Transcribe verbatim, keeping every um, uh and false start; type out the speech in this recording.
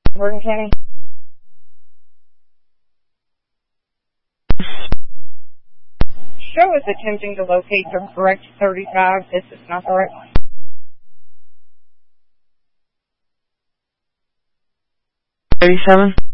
Morgan County. Show is attempting to locate the correct thirty-five. This is not the right one. thirty-seven.